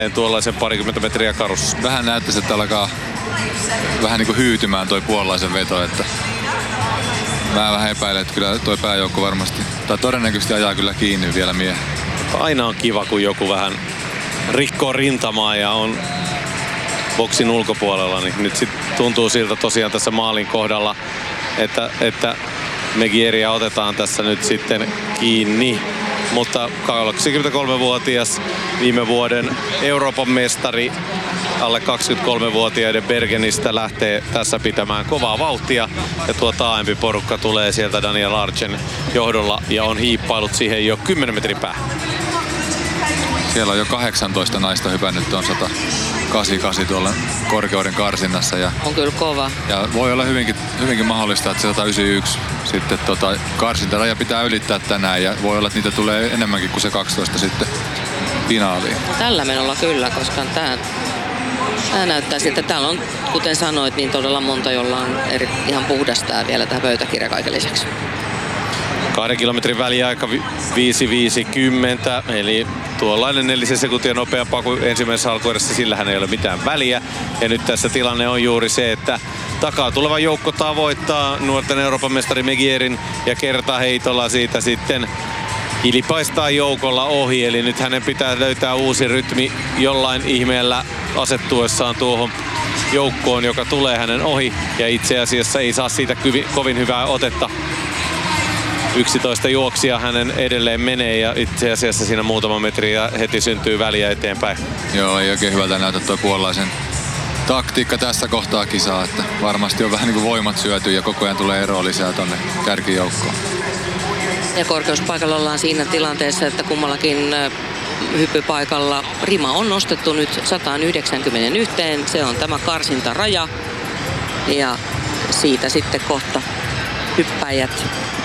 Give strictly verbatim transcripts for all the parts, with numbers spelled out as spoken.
tuollaisen parikymmentä metriä karussa. Vähän näyttäisi, että alkaa vähän niin kuin hyytymään toi puolalaisen veto, että mä vähän epäilen, että kyllä toi pääjoukko varmasti, tai todennäköisesti ajaa kyllä kiinni vielä miehen. Aina on kiva, kun joku vähän rikkoo rintamaa ja on boksin ulkopuolella, niin nyt sit tuntuu siltä tosiaan tässä maalin kohdalla, että, että Megieriä otetaan tässä nyt sitten kiinni. Mutta kaksikymmentäkolmevuotias viime vuoden Euroopan mestari alle kaksikymmentäkolmevuotiaiden Bergenistä lähtee tässä pitämään kovaa vauhtia. Ja tuo taaempi porukka tulee sieltä Daniel Archen johdolla ja on hiippailut siihen jo kymmenen metrin päähän. Siellä on jo kahdeksantoista naista hypännyt tuon sata kahdeksankymmentäkahdeksan tuolla korkeuden karsinnassa. Ja, on kyllä kova. Ja voi olla hyvinkin, hyvinkin mahdollista, että se sata yhdeksänkymmentäyksi sitten tota, karsintaraja pitää ylittää tänään. Ja voi olla, että niitä tulee enemmänkin kuin se kaksitoista sitten finaaliin. Tällä menolla kyllä, koska tämä, tämä näyttää siltä, että täällä on, kuten sanoit, niin todella monta, jolla on eri, ihan puhdastaa vielä tämä pöytäkirja kaiken lisäksi. Kahden kilometrin väliaika viisi viisikymmentä, eli tuollainen nelisen sekuntia nopeampaa kuin ensimmäisessä alkuerässä, sillähän ei ole mitään väliä. Ja nyt tässä tilanne on juuri se, että takaa tuleva joukko tavoittaa nuorten Euroopan mestari Megierin ja kertaheitolla siitä sitten ilipaistaa joukolla ohi. Eli nyt hänen pitää löytää uusi rytmi jollain ihmeellä asettuessaan tuohon joukkoon, joka tulee hänen ohi. Ja itse asiassa ei saa siitä kovin hyvää otetta. yksitoista juoksia hänen edelleen menee ja itse asiassa siinä muutama metri ja heti syntyy väliä eteenpäin. Joo, ei oikein hyvältä näytä tuo puolalaisen taktiikka tässä kohtaa kisaa, että varmasti on vähän niin kuin voimat syöty ja koko ajan tulee eroa lisää tonne kärkijoukkoon. Ja korkeuspaikalla ollaan siinä tilanteessa, että kummallakin hyppypaikalla rima on nostettu nyt sata yhdeksänkymmentäyksi. Se on tämä karsintaraja ja siitä sitten kohta hyppäjät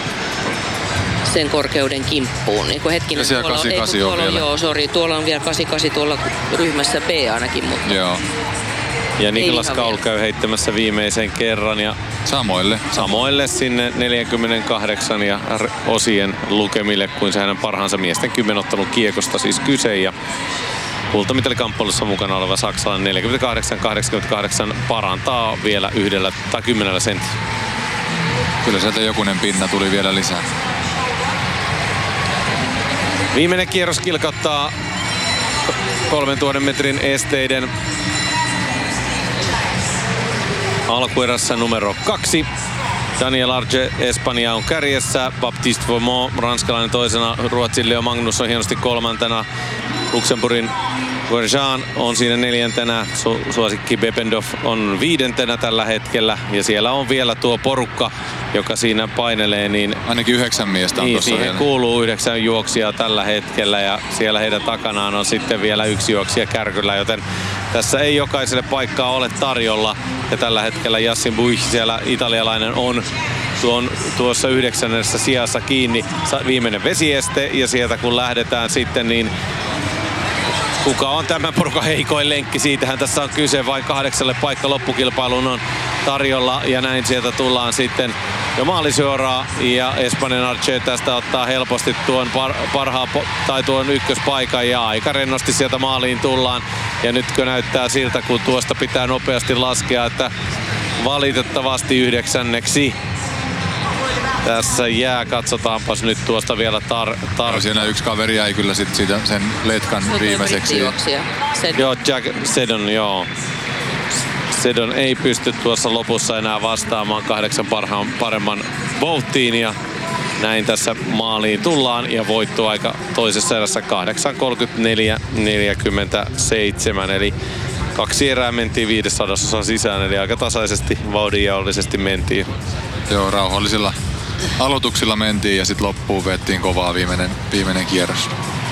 sen korkeuden kimppuun. Eiku hetkinen, ja siellä tuolla, kahdeksankymmentäkahdeksan eiku, on tuolla, vielä. Joo, sori, tuolla on vielä kahdeksankymmentäkahdeksan tuolla ryhmässä B ainakin. Mutta joo. Ja Niklas Kaul käy heittämässä viimeisen kerran ja samoille. Samoille sinne neljäkymmentäkahdeksan ja osien lukemille, kuin se hänen parhaansa miesten kymmenottelun kiekosta siis kyse. Ja kultamitalikamppailussa mukana oleva saksalainen neljäkymmentäkahdeksan kahdeksankymmentäkahdeksan parantaa vielä yhdellä tai kymmenellä sentillä. Kyllä sieltä jokunen pinna tuli vielä lisää. Viimeinen kierros kilkauttaa kolmentuhannen metrin esteiden alkuerässä numero kaksi. Daniel Arche Espanja on kärjessä, Baptiste Vaumont ranskalainen toisena, Ruotsin Leo Magnus on hienosti kolmantena, Luxemburgin Verjean on siinä neljäntenä, Su- suosikki Bependorf on viidentenä tällä hetkellä ja siellä on vielä tuo porukka, joka siinä painelee. Niin ainakin yhdeksän miestä on niin, tuossa siihen vielä. kuuluu yhdeksän juoksijaa tällä hetkellä ja siellä heidän takanaan on sitten vielä yksi juoksija kärkyllä, joten tässä ei jokaiselle paikkaa ole tarjolla ja tällä hetkellä Yassin Buich, siellä italialainen, on tuon, tuossa yhdeksännessä sijassa kiinni. Viimeinen vesieste ja sieltä kun lähdetään sitten, niin kuka on tämän porukan heikoin lenkki? Siitähän tässä on kyse, vain kahdeksalle paikka loppukilpailuun on tarjolla ja näin sieltä tullaan sitten jo maalisuoraa ja Espanjan Arche tästä ottaa helposti tuon par, parhaan tai tuon ykköspaikan ja aika rennosti sieltä maaliin tullaan. Ja nytkö näyttää siltä, kun tuosta pitää nopeasti laskea, että valitettavasti yhdeksänneksi tässä jää. Katsotaanpas nyt tuosta vielä tar... tar- no, siinä yksi kaveri jäi kyllä sit siitä sen letkan Mut viimeiseksi. Joo, Jack Seddon, joo. Seddon ei pysty tuossa lopussa enää vastaamaan kahdeksan parhaan paremman vauhtiin ja näin tässä maaliin tullaan ja voittoaika toisessa erässä kahdeksan kolmekymmentäneljä neljäkymmentäseitsemän, eli kaksi erää mentiin viidessäsadassa sisään, eli aika tasaisesti vauhdinjaollisesti mentiin. Joo, rauhallisilla aloituksilla mentiin ja sitten loppuun vettiin kovaa viimeinen, viimeinen kierros.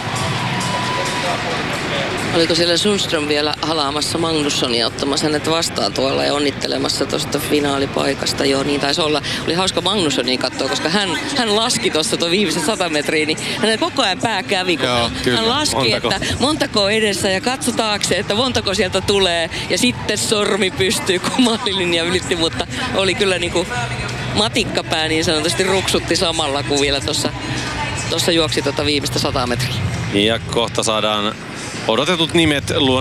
Oliko siellä Sundström vielä halaamassa Magnussonia, ottamassa hänet vastaan tuolla ja onnittelemassa tuosta finaalipaikasta? Joo, niin taisi olla. Oli hauska Magnussonia katsoa, koska hän, hän laski tuossa tuon viimeisen sata metriä, niin hänen koko ajan pää kävi, kun Joo, kyllä. hän laski, montako? Että montako edessä ja katso taakse, että montako sieltä tulee. Ja sitten sormi pystyy, kun maalilinja ylitti, mutta oli kyllä niinku matikkapää niin sanotusti ruksutti samalla, kuin vielä tuossa tuossa juoksi tuota viimeistä sata metriä. Ja kohta saadaan odotetut nimet luon